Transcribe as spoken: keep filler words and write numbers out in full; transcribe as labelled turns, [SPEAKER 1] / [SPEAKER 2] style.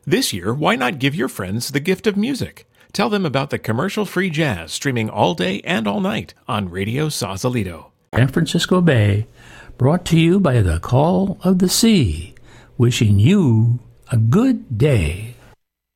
[SPEAKER 1] This year, why not give your friends the gift of music? Tell them about the commercial-free jazz streaming all day and all night on Radio Sausalito.
[SPEAKER 2] San Francisco Bay, brought to you by the Call of the Sea, wishing you a good day.